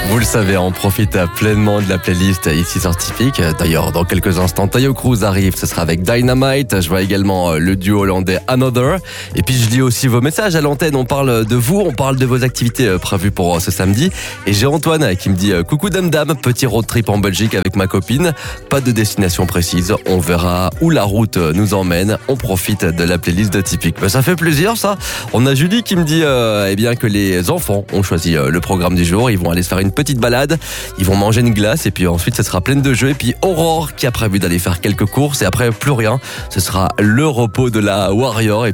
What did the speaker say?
Vous le savez, on profite pleinement de la playlist ici sur Typique. D'ailleurs, dans quelques instants, Tayo Cruz arrive, ce sera avec Dynamite. Je vois également le duo hollandais Another. Et puis je lis aussi vos messages à l'antenne. On parle de vous, on parle de vos activités prévues pour ce samedi. Et j'ai Antoine qui me dit coucou dame dame, petit road trip en Belgique avec ma copine. Pas de destination précise, on verra où la route nous emmène. On profite de la playlist de Typique. Ben, ça fait plaisir ça. On a Julie qui me dit que les enfants ont choisi le programme du jour. Ils vont aller se faire une petite balade, ils vont manger une glace et puis ensuite ça sera plein de jeux. Et puis Aurore qui a prévu d'aller faire quelques courses et après plus rien, ce sera le repos de la Warrior.